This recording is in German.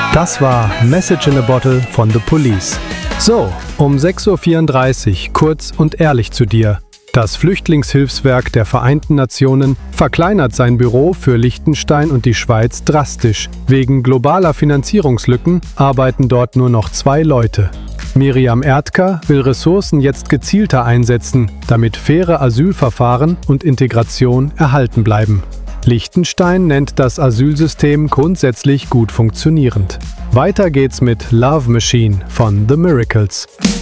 Das war Message in a Bottle von The Police. So, um 6:34 Uhr kurz und ehrlich zu dir. Das Flüchtlingshilfswerk der Vereinten Nationen verkleinert sein Büro für Liechtenstein und die Schweiz drastisch. Wegen globaler Finanzierungslücken arbeiten dort nur noch 2 Leute. Miriam Erdker will Ressourcen jetzt gezielter einsetzen, damit faire Asylverfahren und Integration erhalten bleiben. Liechtenstein nennt das Asylsystem grundsätzlich gut funktionierend. Weiter geht's mit Love Machine von The Miracles.